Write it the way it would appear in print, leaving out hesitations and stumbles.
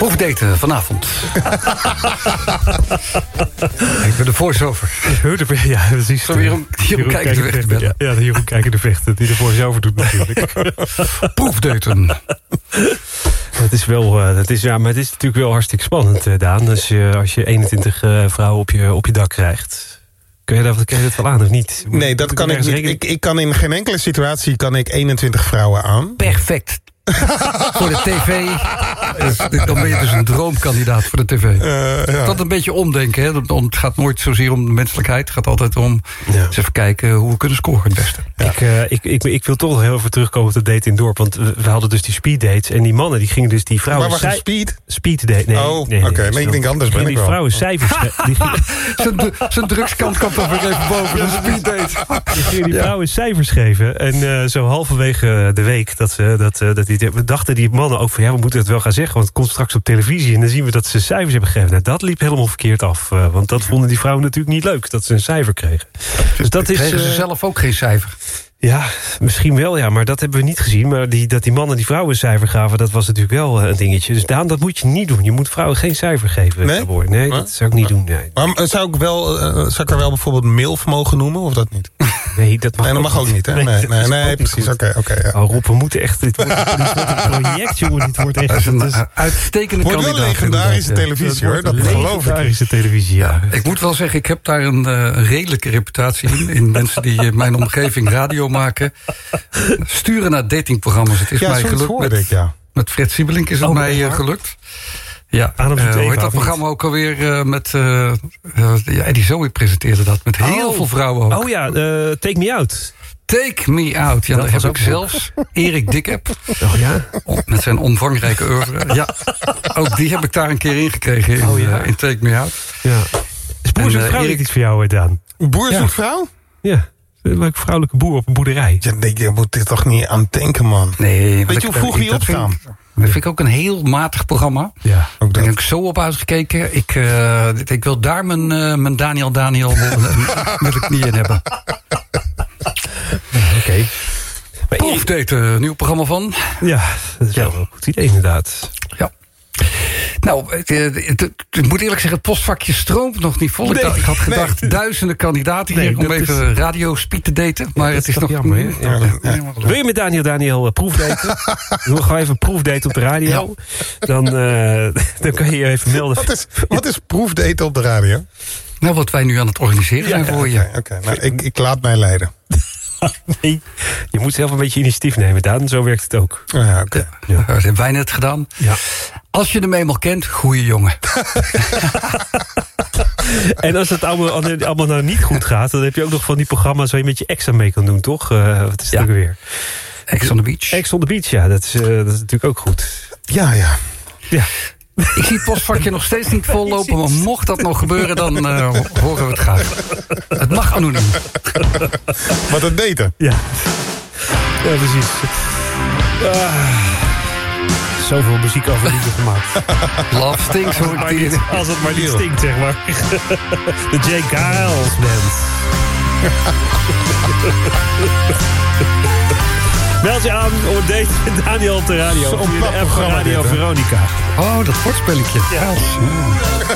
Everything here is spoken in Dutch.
Proefdaten vanavond. Ik ben de voice-over. Ja, precies. Zo Jeroen Kijken de Vechten bellen. Ja, de Jeroen Kijken de Vechten, die de voice-over doet natuurlijk. Proefdaten. Maar het is natuurlijk wel hartstikke spannend, Daan. Als je 21 vrouwen op je dak krijgt. Kun je dat wel aan of niet? Nee, dat kan ik niet. Ik kan in geen enkele situatie 21 vrouwen aan. Perfect. Voor de tv. Dan ben je dus een droomkandidaat voor de tv. Ja. Dat een beetje omdenken. Hè? Het gaat nooit zozeer om de menselijkheid. Het gaat altijd om eens even kijken hoe we kunnen scoren het beste. Ja. Ik wil toch nog heel even terugkomen op het date in het dorp. Want we hadden dus die speeddates. En die mannen die gingen dus die vrouwen... Maar wacht, speed? Speeddate. Nee, oké. Nee, ik denk anders ben ik die wel. vrouwen cijfers... Zijn drugskant komt dan weer even boven. De speeddate. Die gingen die vrouwen cijfers geven. En zo halverwege de week we dachten die mannen ook van... we moeten het wel gaan zeggen, want het komt straks op televisie... en dan zien we dat ze cijfers hebben gegeven. Nou, dat liep helemaal verkeerd af. Want dat vonden die vrouwen natuurlijk niet leuk, dat ze een cijfer kregen. Dus dat kregen ze zelf ook geen cijfer? Ja, misschien wel, ja, maar dat hebben we niet gezien. Maar dat die mannen die vrouwen een cijfer gaven... dat was natuurlijk wel een dingetje. Dus Daan, dat moet je niet doen. Je moet vrouwen geen cijfer geven. Nee, dat zou ik niet doen. Nee. Maar zou ik er wel bijvoorbeeld MILF mogen noemen, of dat niet? Nee, dat mag ook niet, hè? Nee, precies. Oké. Ja. Rob, we moeten echt... Dit wordt een project, jongen. Dit wordt echt... een uitstekende kandidaat. Wordt wel legendarische televisie, hoor. Dat geloof ik. Legendarische televisie, ja. Ik moet wel zeggen, ik heb daar een redelijke reputatie in mensen die in mijn omgeving radio maken. Sturen naar datingprogramma's. Het is mij gelukt. Met Fred Siebelink is het mij gelukt. Ja, hoe heet dat programma ook alweer met... Eddie Zoe presenteerde dat met heel veel vrouwen ook. Oh ja, Take Me Out. Take Me Out. Ja, daar heb ik zelfs Erik Dikkep. Oh ja? Met zijn omvangrijke oeuvre. Ja, ook die heb ik daar een keer ingekregen in Take Me Out. Ja. Is Boer zoekt vrouw iets voor jou, Daan? Boer zoekt vrouw? Ja. Een leuke vrouwelijke boer op een boerderij. Ja, je moet er toch niet aan denken, man. Nee. Weet je hoe vroeg die opstaan? Dat vind ik ook een heel matig programma. Ja, ook daar heb ik zo op uitgekeken. Ik wil daar mijn Daniel met de knieën hebben. Oké. Proefdaten, nieuw programma van. Ja, dat is wel een goed idee inderdaad. Ja. Nou, ik moet eerlijk zeggen, het postvakje stroomt nog niet vol. Nee, ik had gedacht, duizenden kandidaten hier om even radio-speed te daten. Maar het is nog jammer. Wil je met Daniel proefdaten? Doe gewoon even een proefdate op de radio. Ja. Dan kan je je even melden. Wat is proefdaten op de radio? Nou, wat wij nu aan het organiseren zijn voor je. Oké. Nou, ik laat mij leiden. Nee, je moet zelf een beetje initiatief nemen, Daan. Zo werkt het ook. Ja, oké. Ja. Dat hebben wij net gedaan. Ja. Als je hem eenmaal kent, goeie jongen. En als het allemaal nou niet goed gaat... dan heb je ook nog van die programma's waar je met je ex aan mee kan doen, toch? Wat is het ook weer? Ex on the Beach. Ex on the Beach, ja. Dat is natuurlijk ook goed. Ja. Ik zie het postvakje nog steeds niet vollopen... maar mocht dat nog gebeuren, dan horen we het graag. Het mag anoniem. Wat het daten? Ja, precies. Zoveel muziek over liefde gemaakt. Love stinks, hoor ik hier. Als het maar niet stinkt, zeg maar. De Jay Giles Band. Meld je aan voor Date Daniel op de radio. Zo'n Radio Veronica. Oh, dat woordspelletje. Ja.